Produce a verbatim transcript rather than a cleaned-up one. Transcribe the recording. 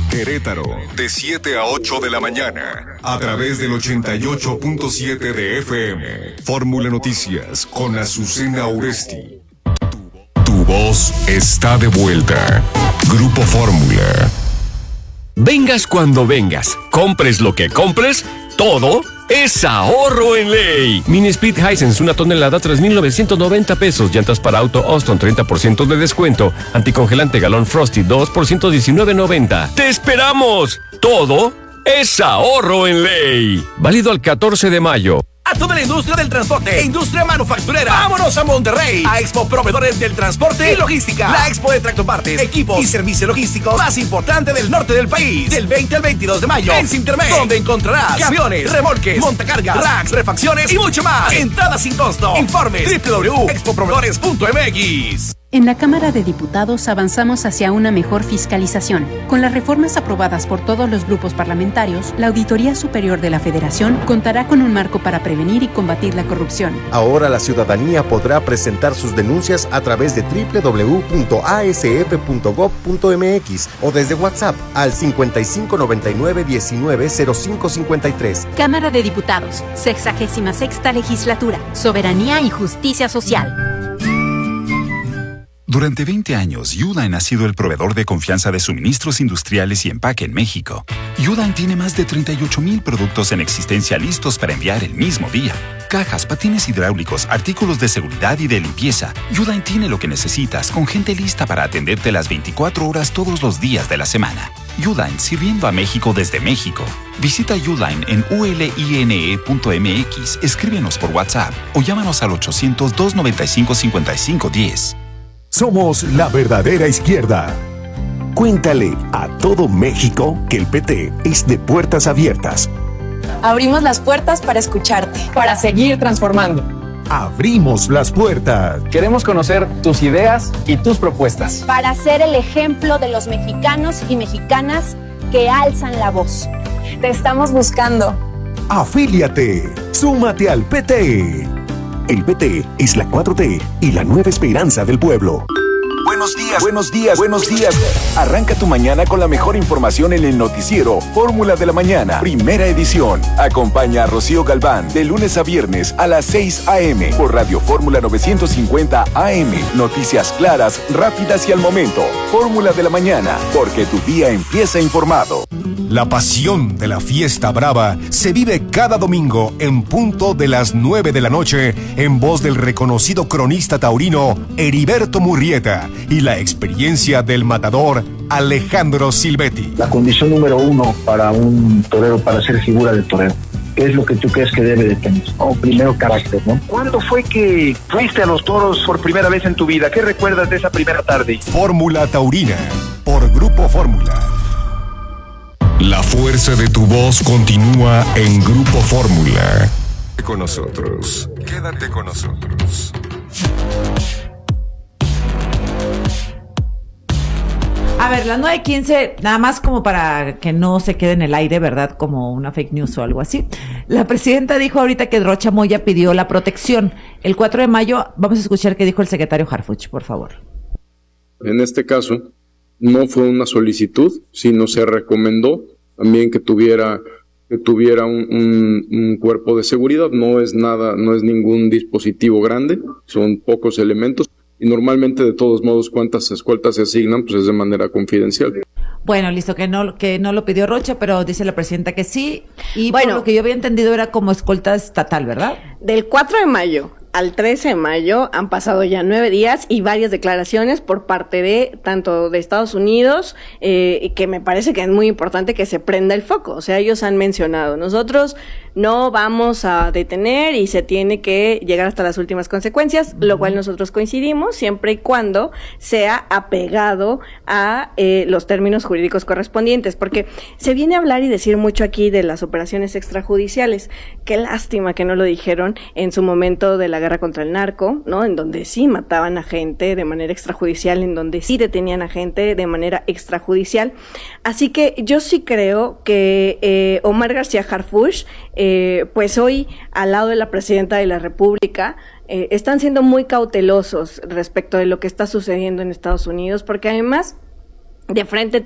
Querétaro, de siete a ocho de la mañana, a través del ochenta y ocho punto siete de F M. Fórmula Noticias con Azucena Uresti. Tu voz está de vuelta. Grupo Fórmula. Vengas cuando vengas, compres lo que compres, todo es ahorro en ley. Mini Split Hisense, una tonelada, tres mil novecientos noventa pesos. Llantas para auto Austin, treinta por ciento de descuento. Anticongelante galón Frosty, dos por ciento diecinueve noventa. ¡Te esperamos! Todo es ahorro en ley. Válido al catorce de mayo. A toda la industria del transporte e industria manufacturera, vámonos a Monterrey, a Expo Proveedores del Transporte y Logística, la expo de tractopartes, equipos y servicio logístico más importante del norte del país, del veinte al veintidós de mayo, en Cintermex, donde encontrarás camiones, remolques, montacargas, racks, refacciones y mucho más. Entrada sin costo. Informes doble u doble u doble u punto expo proveedores punto m x. En la Cámara de Diputados avanzamos hacia una mejor fiscalización. Con las reformas aprobadas por todos los grupos parlamentarios, la Auditoría Superior de la Federación contará con un marco para prevenir y combatir la corrupción. Ahora la ciudadanía podrá presentar sus denuncias a través de doble u doble u doble u punto a s f punto gob punto m x o desde WhatsApp al cincuenta y cinco noventa y nueve diecinueve cero cinco cincuenta y tres. Cámara de Diputados, sexagésima sexta Legislatura, Soberanía y Justicia Social. Durante veinte años, Uline ha sido el proveedor de confianza de suministros industriales y empaque en México. Uline tiene más de treinta y ocho mil productos en existencia listos para enviar el mismo día. Cajas, patines hidráulicos, artículos de seguridad y de limpieza. Uline tiene lo que necesitas, con gente lista para atenderte las veinticuatro horas todos los días de la semana. Uline, sirviendo a México desde México. Visita Uline en u l i n e punto m x, escríbenos por WhatsApp o llámanos al ochocientos, doscientos noventa y cinco, cincuenta y cinco diez. Somos la verdadera izquierda. Cuéntale a todo México que el P T es de puertas abiertas. Abrimos las puertas para escucharte, para seguir transformando. Abrimos las puertas. Queremos conocer tus ideas y tus propuestas. Para ser el ejemplo de los mexicanos y mexicanas que alzan la voz. Te estamos buscando. Afíliate. Súmate al P T. El P T es la cuatro T y la nueva esperanza del pueblo. Buenos días, buenos días, buenos días. Arranca tu mañana con la mejor información en el noticiero Fórmula de la Mañana, primera edición. Acompaña a Rocío Galván de lunes a viernes a las seis a eme por Radio Fórmula novecientos cincuenta A M. Noticias claras, rápidas y al momento. Fórmula de la Mañana, porque tu día empieza informado. La pasión de la fiesta brava se vive cada domingo en punto de las nueve de la noche en voz del reconocido cronista taurino Heriberto Murrieta y la experiencia del matador Alejandro Silvetti. La condición número uno para un torero, para ser figura del torero, ¿qué es lo que tú crees que debe de tener? Oh, primero, carácter, ¿no? ¿Cuándo fue que fuiste a los toros por primera vez en tu vida? ¿Qué recuerdas de esa primera tarde? Fórmula Taurina, por Grupo Fórmula. La fuerza de tu voz continúa en Grupo Fórmula. Con nosotros. Quédate con nosotros. A ver, las nueve quince, nada más como para que no se quede en el aire, ¿verdad? Como una fake news o algo así. La presidenta dijo ahorita que Rocha Moya pidió la protección. El cuatro de mayo, vamos a escuchar qué dijo el secretario Harfuch, por favor. En este caso, no fue una solicitud, sino se recomendó también que tuviera que tuviera un, un, un cuerpo de seguridad. No es nada, no es ningún dispositivo grande, son pocos elementos y normalmente de todos modos cuántas escoltas se asignan pues es de manera confidencial. Bueno, listo, que no que no lo pidió Rocha, pero dice la presidenta que sí, y bueno, por lo que yo había entendido era como escolta estatal, ¿verdad? Del cuatro de mayo al trece de mayo han pasado ya nueve días y varias declaraciones por parte de tanto de Estados Unidos, eh, que me parece que es muy importante que se prenda el foco. O sea, ellos han mencionado, nosotros no vamos a detener y se tiene que llegar hasta las últimas consecuencias, lo cual nosotros coincidimos siempre y cuando sea apegado a eh, los términos jurídicos correspondientes, porque se viene a hablar y decir mucho aquí de las operaciones extrajudiciales. Qué lástima que no lo dijeron en su momento de la guerra contra el narco, ¿no? En donde sí mataban a gente de manera extrajudicial, en donde sí detenían a gente de manera extrajudicial. Así que yo sí creo que eh, Omar García Harfuch, eh, pues hoy al lado de la presidenta de la República, eh, están siendo muy cautelosos respecto de lo que está sucediendo en Estados Unidos, porque además de frente